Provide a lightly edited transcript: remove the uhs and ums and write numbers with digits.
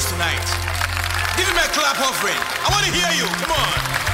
tonight. Give him a clap offering. I want to hear you. Come on.